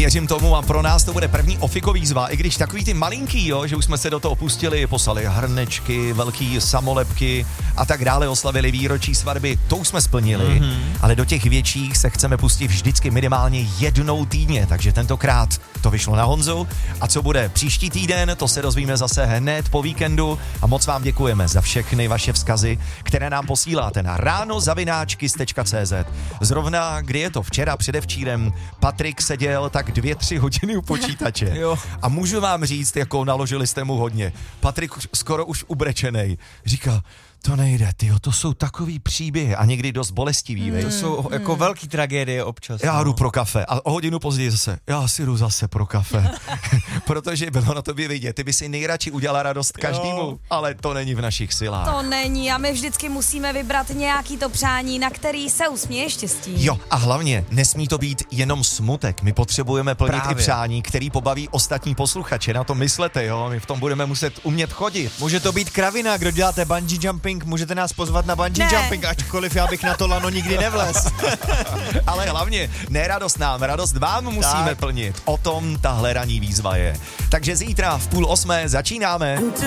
Věřím tomu a pro nás to bude první ofiko výzva, i když takový ty malinký, jo, že už jsme se do toho pustili, poslali hrnečky, velký samolepky a tak dále, oslavili výročí svatby, to už jsme splnili, ale do těch větších se chceme pustit vždycky minimálně jednou týdně, takže tentokrát to vyšlo na Honzu a co bude příští týden, to se dozvíme zase hned po víkendu a moc vám děkujeme za všechny vaše vzkazy, které nám posíláte na ráno@kiss.cz. Zrovna, kdy je to včera, předevčírem, Patrik seděl tak 2-3 hodiny u počítače. Jo. A můžu vám říct, jako naložili jste mu hodně. Patrik skoro už ubrečenej. Říká, to nejde, tyjo, to jsou takový příběhy a někdy dost bolestivý, To jsou jako velký tragédie občas. já jdu pro kafe a o hodinu později zase, já si jdu zase pro kafe. Protože bylo na tobě vidět, ty by si nejradši udělala radost každému, ale to není v našich silách. To není a my vždycky musíme vybrat nějaký to přání, na který se usměje štěstí. Jo, a hlavně nesmí to být jenom smutek. My potřebujeme plnit i přání, který pobaví ostatní posluchače. Na to myslete, jo? My v tom budeme muset umět chodit. Může to být kravina, kdo děláte bungee jumping, můžete nás pozvat na bungee jumping, ačkoliv já bych na to lano nikdy nevlez. Ale hlavně ne radost nám, radost vám musíme plnit. O tom tahle ranní výzva je. Takže zítra v 7:30 začínáme.